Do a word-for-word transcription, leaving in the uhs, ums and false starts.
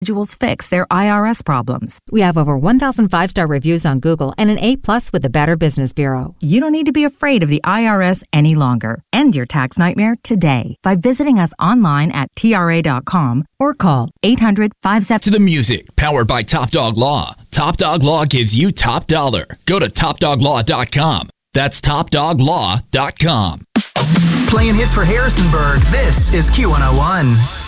individuals fix their I R S problems. We have over one thousand five-star reviews on Google and an A plus with the Better Business Bureau. You don't need to be afraid of the I R S any longer. End your tax nightmare today by visiting us online at T R A dot com or call eight hundred, five seven. To the music, powered by Top Dog Law. Top Dog Law gives you top dollar. Go to top dog law dot com. That's top dog law dot com. Playing hits for Harrisonburg, this is Q one oh one.